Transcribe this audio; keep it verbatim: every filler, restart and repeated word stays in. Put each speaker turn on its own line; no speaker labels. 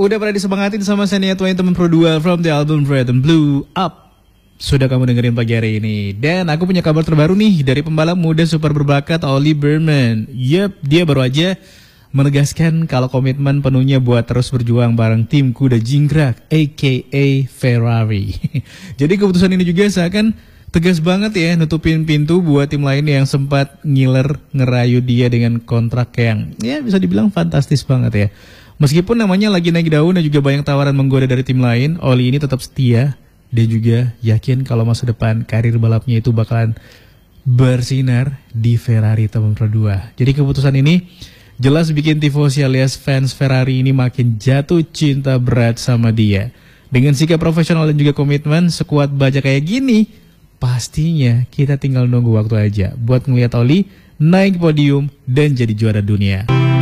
Udah pada disemangatin sama Shania Twain teman Pro dua from the album Red and Blue Up. Sudah kamu dengerin pagi hari ini. Dan aku punya kabar terbaru nih dari pembalap muda super berbakat Ollie Bearman. Yep, dia baru aja menegaskan kalau komitmen penuhnya buat terus berjuang bareng tim kuda jingkrak aka Ferrari. Jadi keputusan ini juga seakan tegas banget ya, nutupin pintu buat tim lain yang sempat ngiler ngerayu dia dengan kontrak yang ya bisa dibilang fantastis banget ya. Meskipun namanya lagi naik daun dan juga banyak tawaran menggoda dari tim lain, Ollie ini tetap setia dan juga yakin kalau masa depan karir balapnya itu bakalan bersinar di Ferrari teman Pro dua. Jadi keputusan ini jelas bikin tifosi alias fans Ferrari ini makin jatuh cinta berat sama dia. Dengan sikap profesional dan juga komitmen sekuat baja kayak gini, pastinya kita tinggal nunggu waktu aja buat ngeliat Ollie naik podium dan jadi juara dunia.